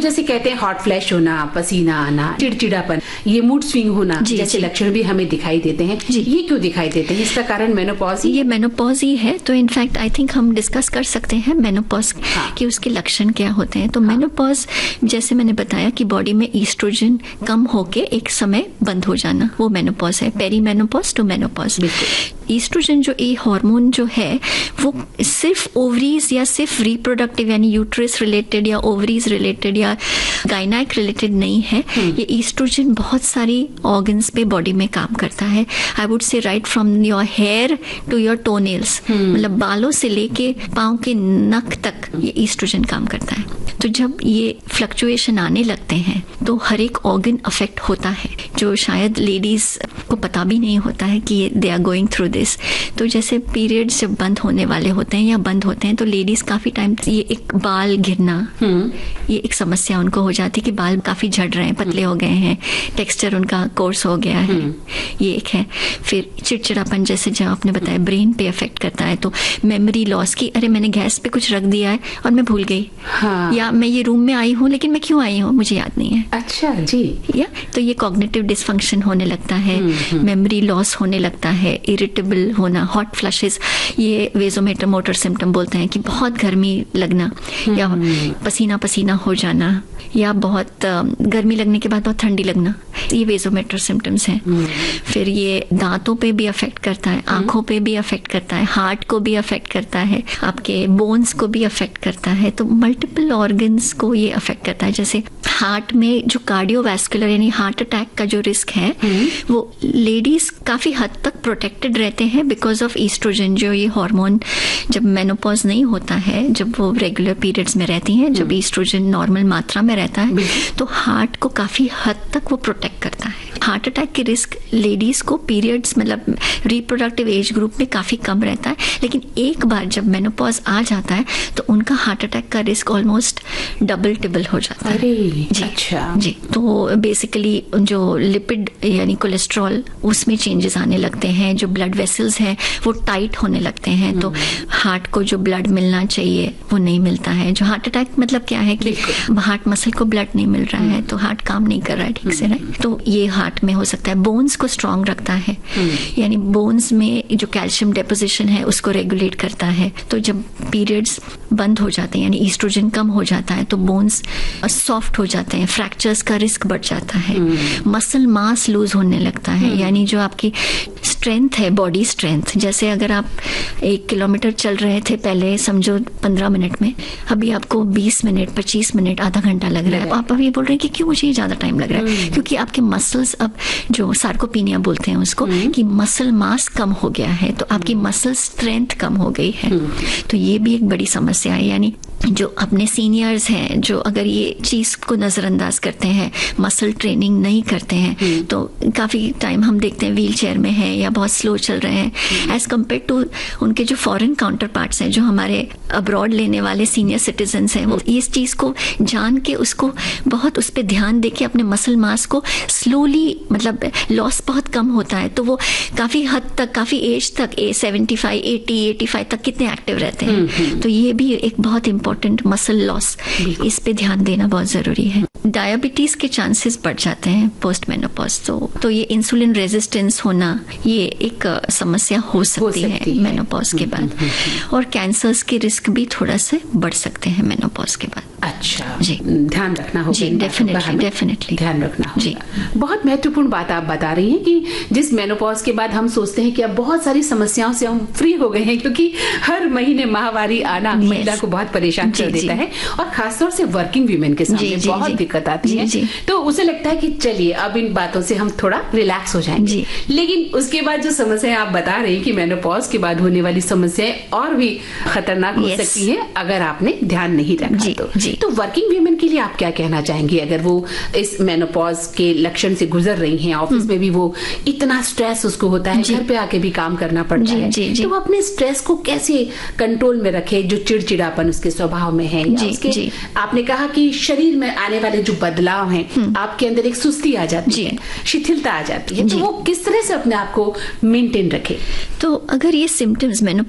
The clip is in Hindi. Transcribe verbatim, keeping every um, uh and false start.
जैसे कहते हैं हॉट फ्लैश होना, पसीना आना, चिड़चिड़ापन, ये मूड स्विंग होना जैसे लक्षण भी हमें दिखाई देते हैं, ये क्यों दिखाई देते हैं? इसका कारण मेनोपॉज? ये मेनोपॉज ही है। तो इनफैक्ट आई थिंक हम डिस्कस कर सकते हैं मेनोपॉज हाँ। कि उसके लक्षण क्या होते हैं। तो हाँ। मेनोपॉज जैसे मैंने बताया कि बॉडी में ईस्ट्रोजन कम होके एक समय बंद हो जाना, वो मेनोपॉज है। Peri menopause to menopause. Oestrogen जो ये हार्मोन जो है वो सिर्फ ओवरीज या सिर्फ रिप्रोडक्टिव यानी यूट्रस रिलेटेड या ओवरीज रिलेटेड या गायनाइक रिलेटेड नहीं है। ये ईस्ट्रोजन बहुत सारी ऑर्गन्स पे बॉडी में काम करता है। I would say right from your hair to your toenails, मतलब बालों से लेके पाँव के नख तक ये ईस्ट्रोजन काम करता है। तो जब ये फ्लक्चुएशन आने लगते हैं तो हर एक ऑर्गन अफेक्ट होता है, जो शायद लेडीज को पता भी नहीं होता है कि they are going through this. तो जैसे पीरियड्स जब बंद होने वाले होते हैं या बंद होते हैं तो लेडीज काफी टाइम ये एक बाल गिरना, ये एक समस्या उनको हो जाती है कि बाल काफी झड़ रहे हैं, पतले हो गए हैं, टेक्सचर उनका कोर्स हो गया है, ये एक है। फिर चिड़चिड़ापन जैसे जब आपने बताया ब्रेन पे अफेक्ट करता है, तो मेमोरी लॉस की अरे मैंने गैस पे कुछ रख दिया है और मैं भूल गई, हाँ। या मैं ये रूम में आई हूँ लेकिन मैं क्यों आई हूँ मुझे याद नहीं है। अच्छा जी। या तो ये कॉग्निटिव डिसफंक्शन होने लगता है, मेमोरी लॉस होने लगता है, इरिटेबल होना, हॉट फ्लशेस, ये वेजोमोटर मोटर सिम्टम बोलते हैं कि बहुत गर्मी लगना या पसीना पसीना हो जाना या बहुत गर्मी लगने के बाद बहुत ठंडी लगना, ये वेजोमोटर सिम्टम्स हैं। फिर ये दांतों पे भी अफेक्ट करता है, आंखों पे भी अफेक्ट करता है, हार्ट को भी अफेक्ट करता है, आपके बोन्स को भी अफेक्ट करता है। तो मल्टीपल ऑर्गन्स को ये अफेक्ट करता है। जैसे हार्ट में जो कार्डियोवैस्कुलर यानी हार्ट अटैक का जो रिस्क है वो लेडीज काफी हद तक प्रोटेक्टेड रहते हैं बिकॉज ऑफ ईस्ट्रोजन, जो ये हार्मोन जब मेनोपॉज नहीं होता है, जब वो रेगुलर पीरियड्स में रहती हैं, जब ईस्ट्रोजन नॉर्मल मात्रा में रहता है तो हार्ट को काफी हद तक वो प्रोटेक्ट करता है। हार्ट अटैक के रिस्क लेडीज को पीरियड्स मतलब रिप्रोडक्टिव एज ग्रुप में काफी कम रहता है, लेकिन एक बार जब मेनोपॉज आ जाता है तो उनका हार्ट अटैक का रिस्क ऑलमोस्ट डबल टिबल हो जाता है। अरे जी, अच्छा जी। तो बेसिकली जो लिपिड यानी कोलेस्ट्रॉल उसमें चेंजेस आने लगते हैं, जो ब्लड वेसल्स हैं वो टाइट होने लगते हैं, तो हार्ट को जो ब्लड मिलना चाहिए वो नहीं मिलता है। जो हार्ट अटैक मतलब क्या है कि हार्ट मसल को ब्लड नहीं मिल रहा है तो हार्ट काम नहीं कर रहा है ठीक से, राइट। तो ये हार्ट में हो सकता है। बोन्स को स्ट्रांग रखता है, यानी बोन्स में जो कैल्शियम डेपोजिशन है उसको रेगुलेट करता है। तो जब पीरियड्स बंद हो जाते हैं यानी ईस्ट्रोजन कम हो जाता है तो बोन्स सॉफ्ट हो जाते हैं, फ्रैक्चर्स का रिस्क बढ़ जाता है, मसल मास लूज होने लगता है, यानी जो आपकी स्ट्रेंथ है, बॉडी स्ट्रेंथ, जैसे अगर आप एक किलोमीटर चल रहे थे पहले समझो पंद्रह मिनट में, अभी आपको बीस मिनट पच्चीस मिनट आधा घंटा लग रहा है, आप अभी बोल रहे हैं कि क्यों मुझे ज्यादा टाइम लग रहा है, क्योंकि आपके मसल्स अब जो सार्कोपीनिया बोलते हैं उसको कि मसल मास कम हो गया है, तो आपकी मसल स्ट्रेंथ कम हो गई है। तो ये भी एक बड़ी समस्या है। यानी जो अपने सीनियर्स हैं जो अगर ये चीज को नजरअंदाज करते हैं, मसल ट्रेनिंग नहीं करते हैं, तो काफी टाइम हम देखते हैं व्हील चेयर में है या बहुत स्लो चल रहे हैं एज कम्पेयर टू उनके जो फॉरेन काउंटर पार्ट्स हैं, जो हमारे अब्रॉड लेने वाले सीनियर सिटीजन हैं, वो इस चीज को जान के उसको बहुत उस पर ध्यान दे के अपने मसल मास को स्लोली मतलब लॉस बहुत कम होता है, तो वो काफी हद तक काफी एज तक ए seventy five eighty eighty five तक कितने एक्टिव रहते हैं। तो ये भी एक बहुत इंपॉर्टेंट मसल लॉस, इस पे ध्यान देना बहुत जरूरी है। डायबिटीज के चांसेस बढ़ जाते हैं पोस्ट मेनोपॉज, तो तो ये इंसुलिन रेजिस्टेंस होना ये एक समस्या हो सकती, हो सकती है, है मेनोपॉज के बाद, और कैंसर्स के रिस्क भी थोड़ा से बढ़ सकते हैं मेनोपॉज के बाद। अच्छा जी, ध्यान रखना होगा। जी, डेफिनेटली डेफिनेटली ध्यान रखना होगा। जी, बहुत महत्वपूर्ण बात आप बता रही हैं कि जिस मेनोपॉज के बाद हम सोचते हैं कि अब बहुत सारी समस्याओं से हम फ्री हो गए हैं, क्योंकि हर महीने माहवारी आना महिला को बहुत परेशान कर देता है, और खासतौर से वर्किंग वीमेन के सामने बहुत दिक्कत आती है। तो उसे लगता है कि चलिए अब इन बातों से हम थोड़ा रिलैक्स हो जाएंगे, लेकिन उसके बाद जो समस्याएं आप बता रही हैं कि मेनोपॉज के बाद होने वाली समस्याएं और भी खतरनाक हो सकती है अगर आपने ध्यान नहीं रखा तो। तो वर्किंग वीमेन के लिए आप क्या कहना चाहेंगे, अगर वो इस मेनोपॉज के लक्षण से गुजर रही हैं, ऑफिस में भी वो इतना स्ट्रेस उसको होता है, घर पे आके भी काम करना पड़ता है, तो वो अपने स्ट्रेस को कैसे कंट्रोल में रखे, जो चिड़चिड़ापन उसके स्वभाव में है, या उसके आपने कहा कि शरीर में आने वाले जो बदलाव हैं, आपके अंदर एक सुस्ती आ जाती है, शिथिलता आ जाती है, तो वो किस तरह से अपने आप को मेंटेन रखे? तो अगर ये सिम्टम्स मेनोपॉज